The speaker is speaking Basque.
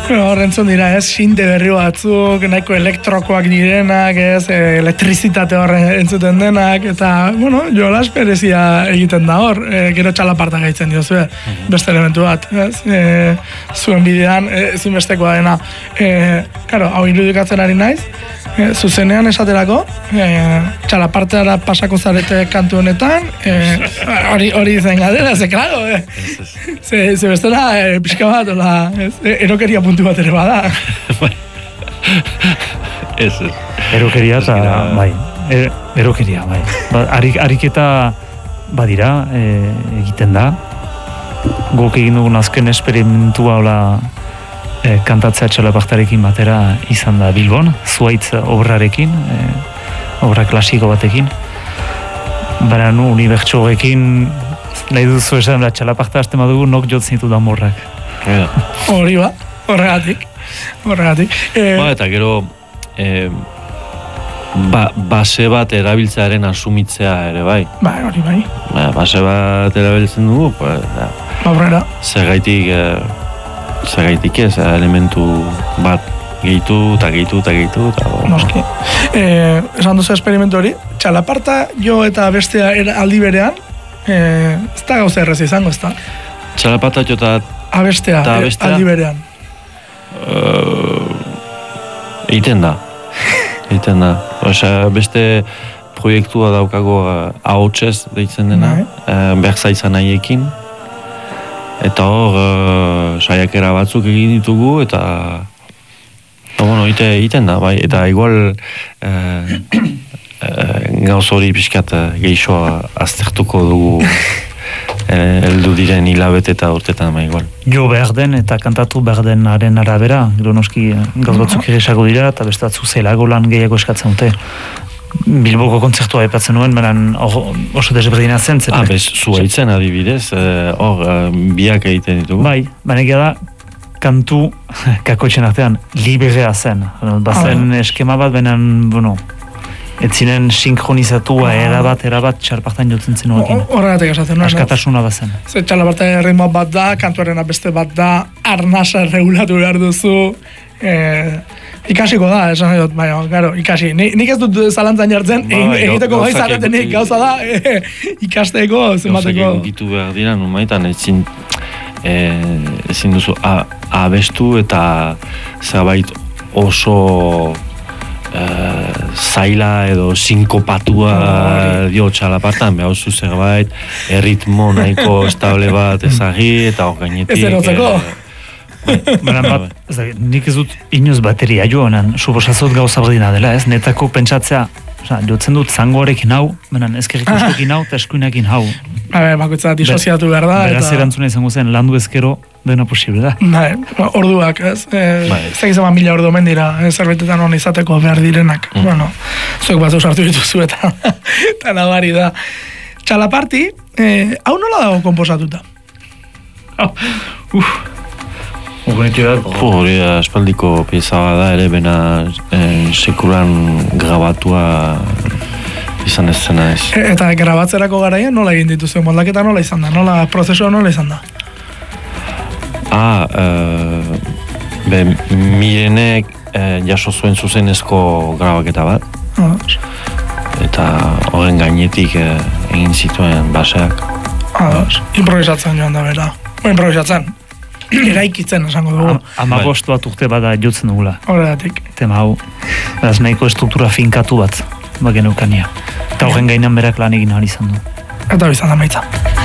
Horrentzun dira, sinte berri batzuk, nahiko elektrokoak direnak, elektrizitate horren entzuten denak, eta, jolas perezia egiten da hor, gero txalaparta gaitzen diozu, beste elementu bat, zuen bidean, ezinbestekoa dena. Hau irudikatzen ari naiz, zuzenean esaterako, txalaparteara pasako zarete kantu honetan, hori zen galdera, ze klaro, ze bestela pixka bat, erokeria puntu bat ere bada. Erokeria eta, bai, erokeria, bai. Ariketa badira, egiten da, guk egin dugun azken esperimentua kantatzea txalapartarekin batera izan da Bilbon, Zuaitz obrarekin, obra klasiko batekin. Baina unibertso horrekin, nahi duzu esan da txalaparta hasten badugu nok jotzen ditu da morrak. Hori ba, horregatik. Eta gero, base bat erabiltzearen asumitzea ere bai. Hori bai. Base bat erabiltzen dugu, aurrera. Zergaitik ez, elementu bat gehitu. Noski. Esan duzu esperimentu hori, txalaparta jo eta bestea aldi berean, ez da gauza errez izango, ez da? Txalaparta jo eta abestea, aldi berean. Egiten da. Beste proiektua daukago ahotsez deitzen dena, berza izan nahiekin. Eta hor, saiakera batzuk egin ditugu, eta egiten da, bai, eta igual gauz hori pixkat geixoa aztertuko dugu heldu diren hilabete eta urtetan, bai, igual. Jo behar den eta kantatu behar denaren arabera, gero noski gauz batzuk egisago dira, eta bestatzu zelago lan gehiago eskatzen dute. Bilboko kontzertua epatzen nuen, beran oso desberdina zen. Zuaitzen adibidez, biak egiten ditugu. Bai, baina da, kantu kakotxen artean, liberea zen. Bazen eskema bat, benan, etzinen sinkronizatua erabat txalapartan jotzen zen horrekin. Horregatik esatzen nuen. Askatasuna bazen. Ze txalapartan ritmo bat da, kantuaren beste bat da, arnasa regulatu behar duzu, ikasiko da, esan dut, ikasi. Nik ez dut zalantzan jartzen, egiteko gai zaretenik gauza da, ikasteko, zenbateko. Gauzak egitu behar dira, numaitan ezin duzu abestu eta zerbait oso zaila edo sinkopatua dio txalapartan, behar zu zerbait, erritmo nahiko estable bat ezagri eta hor gainetik. Ez erotzeko. Nik ez dut inoz bateria joanan, suposazot gauza berdina dela, ez? Netako pentsatzea, jotzen dut zango horrekin hau, ezkerrik uskokin hau eta eskuinekin hau. Bakoitza disoziatu behar da. Beraz erantzuna izango zen, landu ezkero dena posible da. Orduak, ez? Zegizema 1000 ordu mendira, zerbetetan hon izateko behar direnak. Zuek batzu sartu dituzu eta nabari da. Txalaparti, hau nola dago komposatuta? Hori espaldiko pieza da ere, bena sekulan grabatua izan ez zena ez. Eta grabatzerako garaian nola egin dituzu? Moldaketa nola izan da? Prozesua nola izan da? Mirenek jaso zuen zuzenezko grabaketa bat. Eta horren gainetik egin zituen baseak. Improvisatzen joan da bera. Improvisatzen. Eraikitzen esango dugu. 15 bat urte bada jotzen dugula. Horregatik. Tema hau, beraz nahiko estruktura finkatu bat, bagen eukania. Eta horren gainan berak lan egin ahal izan du. Eta bizan da maitza.